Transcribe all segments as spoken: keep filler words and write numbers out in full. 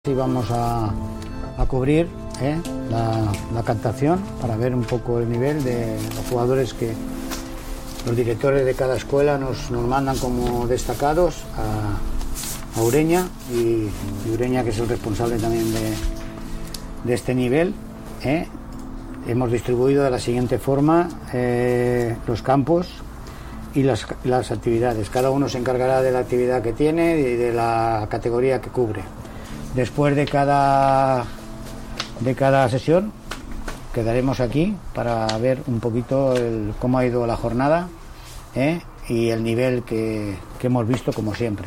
Y vamos a, a cubrir ¿eh? la, la captación para ver un poco el nivel de los jugadores que los directores de cada escuela nos, nos mandan como destacados a, a Ureña y, y Ureña, que es el responsable también de, de este nivel. ¿eh? Hemos distribuido de la siguiente forma eh, los campos y las, las actividades. Cada uno se encargará de la actividad que tiene y de la categoría que cubre. Después de cada, de cada sesión quedaremos aquí para ver un poquito el, cómo ha ido la jornada ¿eh? y el nivel que, que hemos visto como siempre.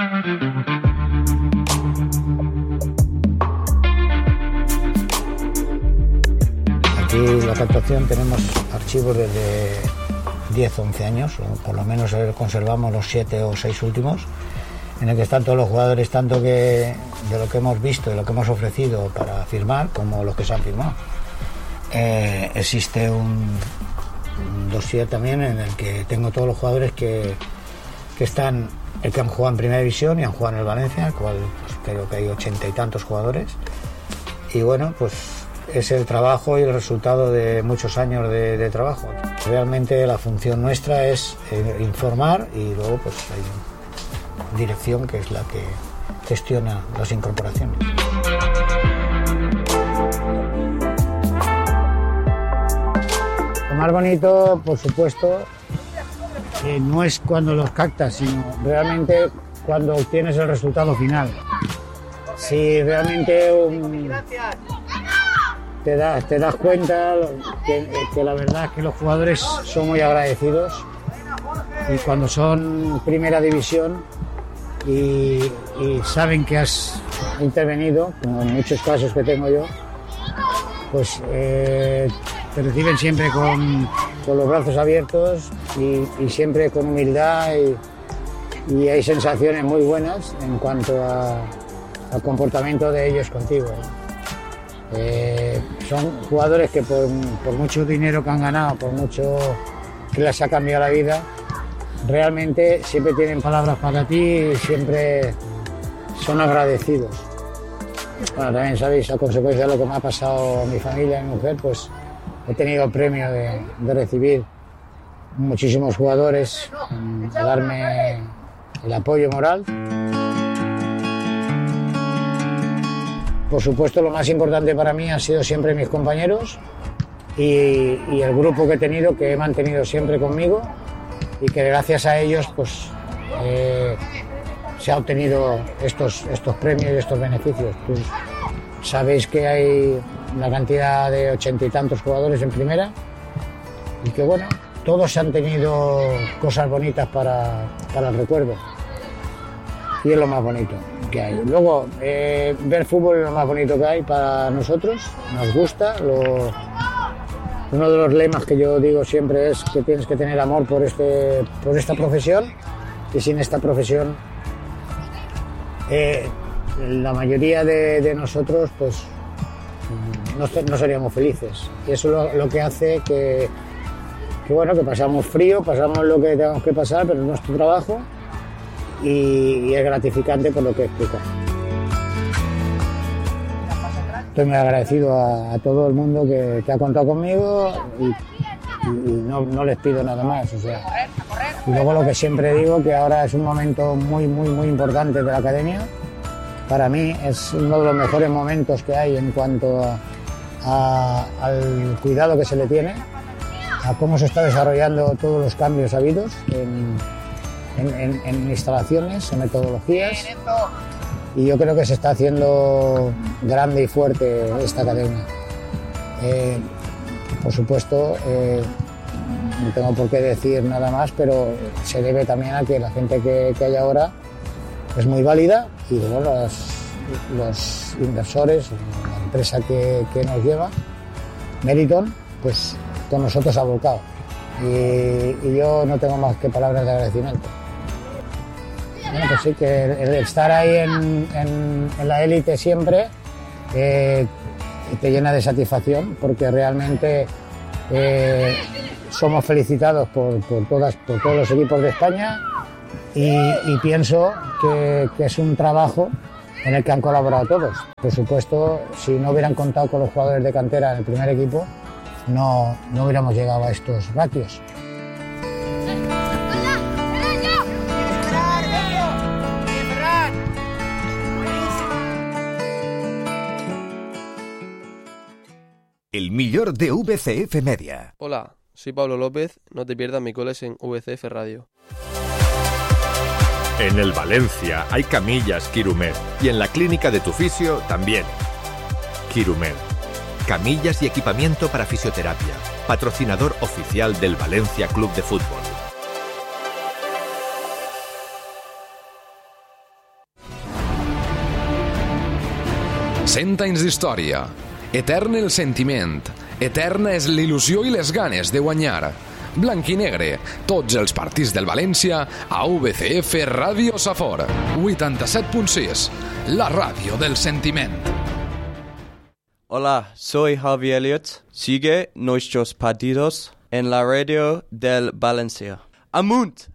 Aquí en la captación tenemos archivos desde diez, once años, o por lo menos conservamos los siete o seis últimos, en el que están todos los jugadores, tanto que de lo que hemos visto, de lo que hemos ofrecido para firmar, como los que se han firmado. Eh, existe un, un dossier también en el que tengo todos los jugadores que, que están, el que han jugado en Primera División y han jugado en el Valencia, el cual pues, creo que hay ochenta y tantos jugadores. Y bueno, pues es el trabajo y el resultado de muchos años de, de trabajo. Realmente la función nuestra es eh, informar, y luego pues hay dirección que es la que gestiona las incorporaciones. Lo más bonito, por supuesto, eh, no es cuando los captas, sino realmente cuando obtienes el resultado final. Si realmente um, te, da, te das cuenta que, que la verdad es que los jugadores son muy agradecidos, y cuando son Primera División Y, y saben que has intervenido, como en muchos casos que tengo yo, pues eh, te reciben siempre con, con los brazos abiertos y, y siempre con humildad, y, y hay sensaciones muy buenas en cuanto a, al comportamiento de ellos contigo. Eh, son jugadores que por, por mucho dinero que han ganado, por mucho que les ha cambiado la vida, realmente siempre tienen palabras para ti y siempre son agradecidos. Bueno, también sabéis, a consecuencia de lo que me ha pasado a mi familia, a mi mujer, pues he tenido el premio de, de recibir muchísimos jugadores a darme el apoyo moral. Por supuesto, lo más importante para mí han sido siempre mis compañeros y, y el grupo que he tenido, que he mantenido siempre conmigo, y que gracias a ellos pues eh, se ha obtenido estos, estos premios y estos beneficios. Pues, sabéis que hay una cantidad de ochenta y tantos jugadores en primera, y que bueno, todos han tenido cosas bonitas para, para el recuerdo, y es lo más bonito que hay. Luego, eh, ver fútbol es lo más bonito que hay para nosotros, nos gusta. Lo, Uno de los lemas que yo digo siempre es que tienes que tener amor por, este, por esta profesión, y sin esta profesión eh, la mayoría de, de nosotros pues no, no seríamos felices. Y eso es lo, lo que hace que, que, bueno, que pasamos frío, pasamos lo que tengamos que pasar, pero es nuestro trabajo, y, y es gratificante por lo que explica. Estoy muy agradecido a, a todo el mundo que, que ha contado conmigo, y, y no, no les pido nada más. O sea, y luego lo que siempre digo, que ahora es un momento muy, muy, muy importante de la academia. Para mí es uno de los mejores momentos que hay en cuanto a, a, al cuidado que se le tiene, a cómo se está desarrollando todos los cambios habidos en, en, en, en instalaciones, en metodologías. Y yo creo que se está haciendo grande y fuerte esta academia. Eh, por supuesto, eh, no tengo por qué decir nada más, pero se debe también a que la gente que, que hay ahora es muy válida, y luego los, los inversores, la empresa que, que nos lleva, Meriton, pues con nosotros ha volcado. Y, y yo no tengo más que palabras de agradecimiento. Bueno, pues sí, que el estar ahí en, en, en la élite siempre eh, te llena de satisfacción, porque realmente eh, somos felicitados por, por, todas, por todos los equipos de España, y, y pienso que, que es un trabajo en el que han colaborado todos. Por supuesto, si no hubieran contado con los jugadores de cantera en el primer equipo, no, no hubiéramos llegado a estos ratios. El millor de V C F Media. Hola, soy Pablo López. No te pierdas mi goles en V C F Radio. En el Valencia hay camillas Quirumed y en la clínica de tu fisio también. Quirumed. Camillas y equipamiento para fisioterapia. Patrocinador oficial del Valencia Club de Fútbol. Cent anys d'història. Etern el sentiment. Eterna és l'il·lusió i les ganes de guanyar. Blanc i negre, tots els partits del València a V C F Ràdio Safor. vuitanta-set punt sis, la ràdio del sentiment. Hola, soy Javier Elliott. Sigue nuestros partidos en la radio del Valencia. Amunt!